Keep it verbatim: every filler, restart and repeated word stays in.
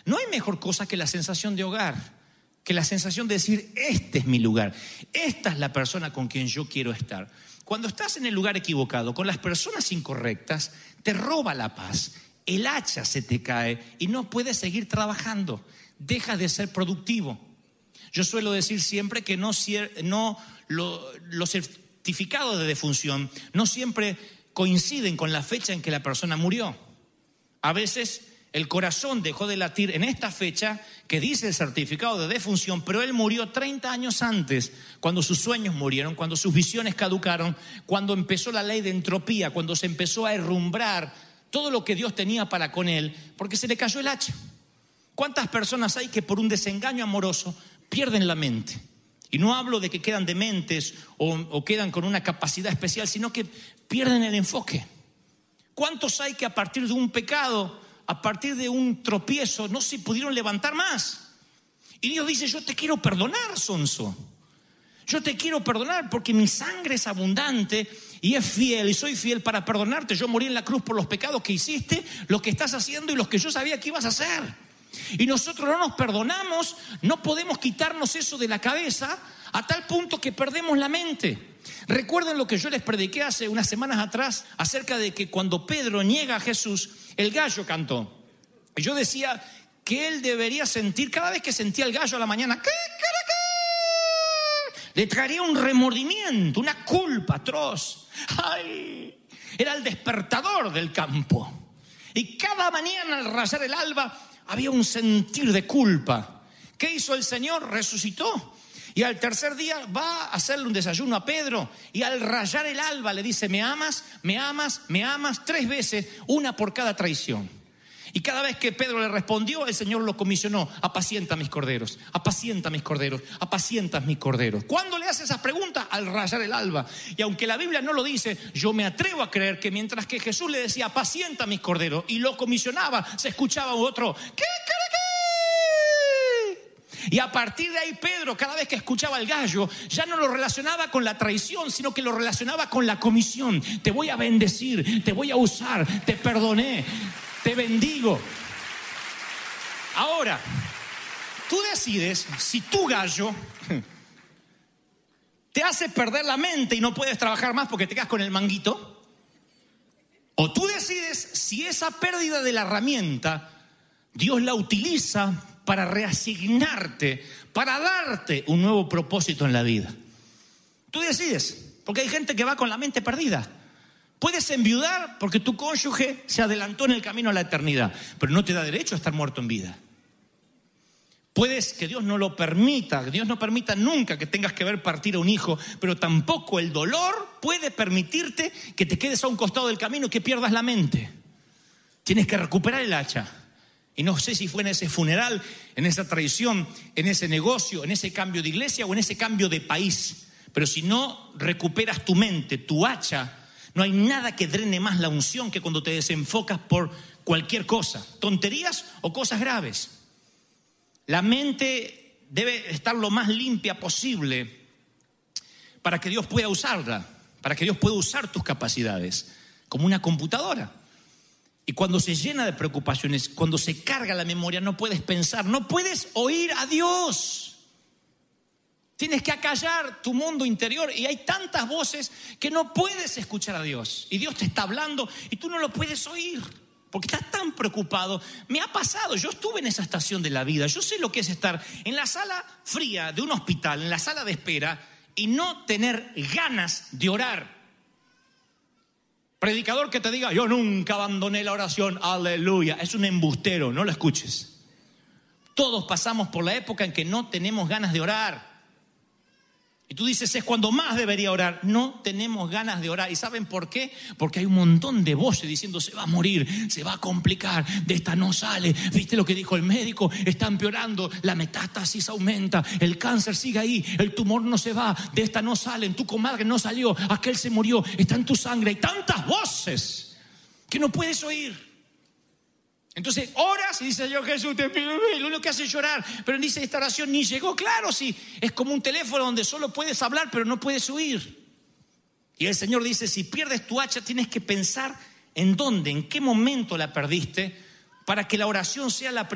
No hay mejor cosa que la sensación de hogar, que la sensación de decir, este es mi lugar, esta es la persona con quien yo quiero estar. Cuando estás en el lugar equivocado, con las personas incorrectas, te roba la paz, el hacha se te cae y no puedes seguir trabajando, dejas de ser productivo. Yo suelo decir siempre que no, no lo, los certificados de defunción no siempre coinciden con la fecha en que la persona murió. A veces el corazón dejó de latir en esta fecha que dice el certificado de defunción, pero él murió treinta años antes, cuando sus sueños murieron, cuando sus visiones caducaron, cuando empezó la ley de entropía, cuando se empezó a herrumbrar todo lo que Dios tenía para con él, porque se le cayó el hacha. ¿Cuántas personas hay que por un desengaño amoroso pierden la mente? Y no hablo de que quedan dementes o, o quedan con una capacidad especial, sino que pierden el enfoque. ¿Cuántos hay que a partir de un pecado, a partir de un tropiezo, no se pudieron levantar más? Y Dios dice, yo te quiero perdonar, sonso. Yo te quiero perdonar porque mi sangre es abundante y es fiel, y soy fiel para perdonarte. Yo morí en la cruz por los pecados que hiciste, los que estás haciendo y los que yo sabía que ibas a hacer. Y nosotros no nos perdonamos, no podemos quitarnos eso de la cabeza a tal punto que perdemos la mente. Recuerden lo que yo les prediqué hace unas semanas atrás acerca de que cuando Pedro niega a Jesús, el gallo cantó. Y yo decía que él debería sentir, cada vez que sentía el gallo a la mañana, ¿qué, qué, qué? Le traería un remordimiento, una culpa atroz. ¡Ay! Era el despertador del campo. Y cada mañana al rayar el alba había un sentir de culpa. ¿Qué hizo el Señor? Resucitó. Y al tercer día va a hacerle un desayuno a Pedro. Y al rayar el alba le dice, ¿me amas? ¿Me amas? ¿Me amas? Tres veces, una por cada traición. Y cada vez que Pedro le respondió, el Señor lo comisionó. Apacienta mis corderos, apacienta mis corderos, apacienta mis corderos. ¿Cuándo le hace esas preguntas? Al rayar el alba. Y aunque la Biblia no lo dice, yo me atrevo a creer que mientras que Jesús le decía, apacienta mis corderos, y lo comisionaba, se escuchaba otro, ¿qué, qué, qué? Y a partir de ahí Pedro, cada vez que escuchaba el gallo, ya no lo relacionaba con la traición, sino que lo relacionaba con la comisión. Te voy a bendecir, te voy a usar, te perdoné, te bendigo. Ahora, tú decides si tu gallo te hace perder la mente y no puedes trabajar más porque te quedas con el manguito, o tú decides si esa pérdida de la herramienta Dios la utiliza para reasignarte, para darte un nuevo propósito en la vida. Tú decides, porque hay gente que va con la mente perdida. Puedes enviudar porque tu cónyuge se adelantó en el camino a la eternidad, pero no te da derecho a estar muerto en vida. Puedes que Dios no lo permita, que Dios no permita nunca que tengas que ver partir a un hijo, pero tampoco el dolor puede permitirte que te quedes a un costado del camino y que pierdas la mente. Tienes que recuperar el hacha. Y no sé si fue en ese funeral, en esa traición, en ese negocio, en ese cambio de iglesia o en ese cambio de país. Pero si no recuperas tu mente, tu hacha, no hay nada que drene más la unción que cuando te desenfocas por cualquier cosa, tonterías o cosas graves. La mente debe estar lo más limpia posible para que Dios pueda usarla, para que Dios pueda usar tus capacidades, como una computadora. Y cuando se llena de preocupaciones, cuando se carga la memoria, no puedes pensar, no puedes oír a Dios. Tienes que acallar tu mundo interior y hay tantas voces que no puedes escuchar a Dios. Y Dios te está hablando y tú no lo puedes oír porque estás tan preocupado. Me ha pasado, yo estuve en esa estación de la vida. Yo sé lo que es estar en la sala fría de un hospital, en la sala de espera y no tener ganas de orar. Predicador que te diga, yo nunca abandoné la oración, aleluya, es un embustero, no lo escuches. Todos pasamos por la época en que no tenemos ganas de orar. Y tú dices, es cuando más debería orar. No tenemos ganas de orar. ¿Y saben por qué? Porque hay un montón de voces diciendo, se va a morir, se va a complicar, de esta no sale. ¿Viste lo que dijo el médico? Está empeorando, la metástasis aumenta, el cáncer sigue ahí, el tumor no se va, de esta no salen, tu comadre no salió, aquel se murió, está en tu sangre. Hay tantas voces que no puedes oír. Entonces oras y dices, yo Jesús te pido, lo único que hace es llorar. Pero dice, esta oración ni llegó. Claro, sí, es como un teléfono donde solo puedes hablar pero no puedes oír. Y el Señor dice, si pierdes tu hacha tienes que pensar en dónde, en qué momento la perdiste, para que la oración sea la primera.